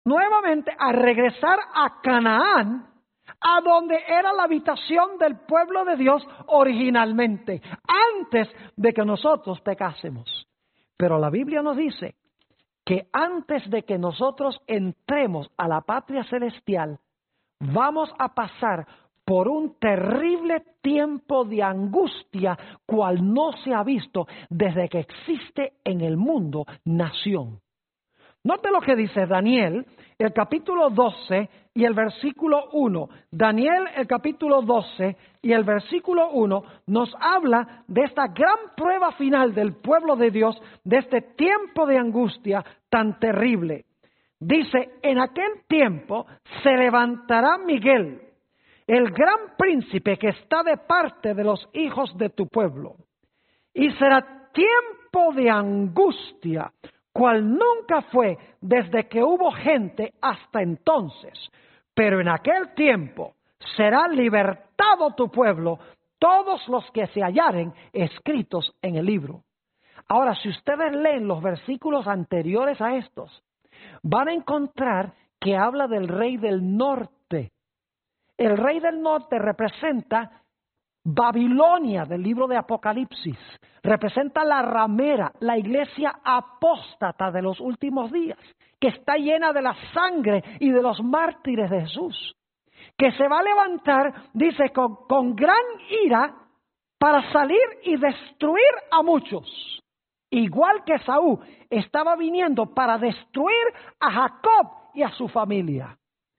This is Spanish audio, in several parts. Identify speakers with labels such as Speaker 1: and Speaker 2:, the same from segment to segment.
Speaker 1: nuevamente a regresar a Canaán, a donde era la habitación del pueblo de Dios originalmente, antes de que nosotros pecásemos. Pero la Biblia nos dice que antes de que nosotros entremos a la patria celestial, vamos a pasar por un terrible tiempo de angustia, cual no se ha visto desde que existe en el mundo nación. Note lo que dice Daniel, el capítulo 12 y el versículo 1. Daniel, el capítulo 12 y el versículo 1 nos habla de esta gran prueba final del pueblo de Dios, de este tiempo de angustia tan terrible. Dice, en aquel tiempo se levantará Miguel, el gran príncipe que está de parte de los hijos de tu pueblo, y será tiempo de angustia, cual nunca fue desde que hubo gente hasta entonces. Pero en aquel tiempo será libertado tu pueblo, todos los que se hallaren escritos en el libro. Ahora, si ustedes leen los versículos anteriores a estos, van a encontrar que habla del rey del norte. El rey del norte representa Babilonia del libro de Apocalipsis, representa la ramera, la iglesia apóstata de los últimos días, que está llena de la sangre y de los mártires de Jesús, que se va a levantar, dice, con gran ira para salir y destruir a muchos, igual que Saúl estaba viniendo para destruir a Jacob y a su familia.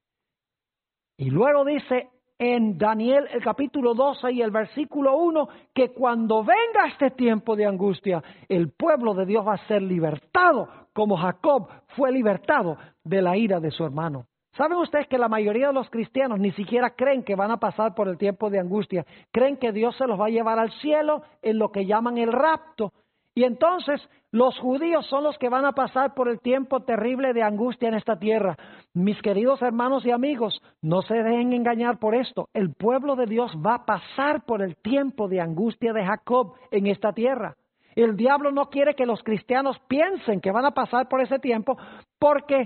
Speaker 1: Y luego dice en Daniel el capítulo 12 y el versículo 1 que cuando venga este tiempo de angustia, el pueblo de Dios va a ser libertado como Jacob fue libertado de la ira de su hermano. ¿Saben ustedes que la mayoría de los cristianos ni siquiera creen que van a pasar por el tiempo de angustia? Creen que Dios se los va a llevar al cielo en lo que llaman el rapto. Y entonces los judíos son los que van a pasar por el tiempo terrible de angustia en esta tierra. Mis queridos hermanos y amigos, no se dejen engañar por esto. El pueblo de Dios va a pasar por el tiempo de angustia de Jacob en esta tierra. El diablo no quiere que los cristianos piensen que van a pasar por ese tiempo, porque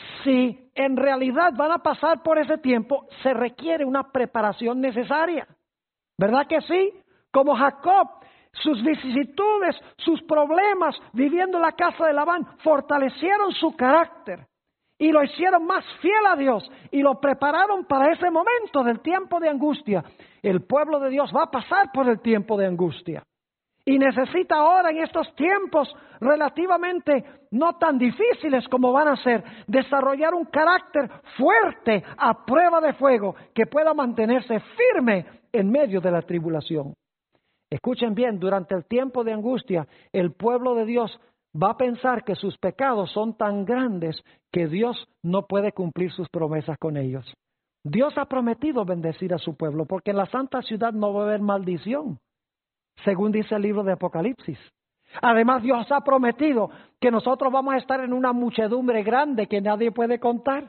Speaker 1: si en realidad van a pasar por ese tiempo, se requiere una preparación necesaria. ¿Verdad que sí? Como Jacob, sus vicisitudes, sus problemas viviendo en la casa de Labán fortalecieron su carácter y lo hicieron más fiel a Dios y lo prepararon para ese momento del tiempo de angustia. El pueblo de Dios va a pasar por el tiempo de angustia y necesita ahora, en estos tiempos relativamente no tan difíciles como van a ser, desarrollar un carácter fuerte a prueba de fuego que pueda mantenerse firme en medio de la tribulación. Escuchen bien, durante el tiempo de angustia, el pueblo de Dios va a pensar que sus pecados son tan grandes que Dios no puede cumplir sus promesas con ellos. Dios ha prometido bendecir a su pueblo, porque en la santa ciudad no va a haber maldición, según dice el libro de Apocalipsis. Además, Dios ha prometido que nosotros vamos a estar en una muchedumbre grande que nadie puede contar.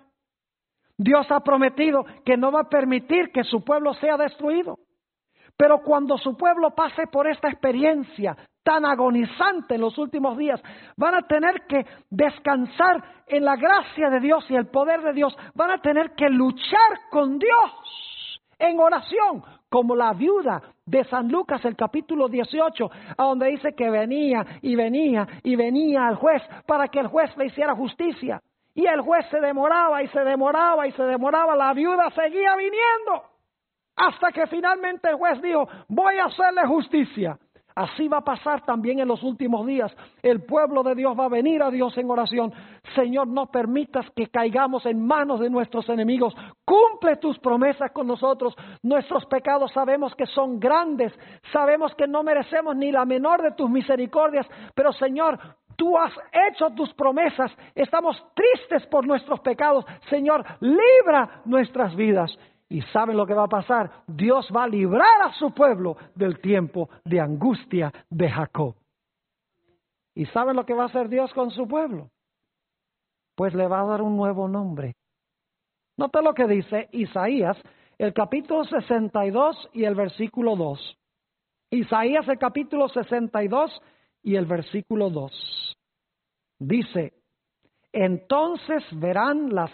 Speaker 1: Dios ha prometido que no va a permitir que su pueblo sea destruido. Pero cuando su pueblo pase por esta experiencia tan agonizante en los últimos días, van a tener que descansar en la gracia de Dios y el poder de Dios. Van a tener que luchar con Dios en oración, como la viuda de San Lucas, el capítulo 18, a donde dice que venía y venía y venía al juez para que el juez le hiciera justicia. Y el juez se demoraba y se demoraba y se demoraba. La viuda seguía viniendo. Hasta que finalmente el juez dijo, voy a hacerle justicia. Así va a pasar también en los últimos días. El pueblo de Dios va a venir a Dios en oración. Señor, no permitas que caigamos en manos de nuestros enemigos. Cumple tus promesas con nosotros. Nuestros pecados sabemos que son grandes. Sabemos que no merecemos ni la menor de tus misericordias. Pero Señor, tú has hecho tus promesas. Estamos tristes por nuestros pecados. Señor, libra nuestras vidas. Y ¿saben lo que va a pasar? Dios va a librar a su pueblo del tiempo de angustia de Jacob. ¿Y saben lo que va a hacer Dios con su pueblo? Pues le va a dar un nuevo nombre. Nota lo que dice Isaías, el capítulo 62 y el versículo 2. Isaías, el capítulo 62 y el versículo 2. Dice, entonces verán las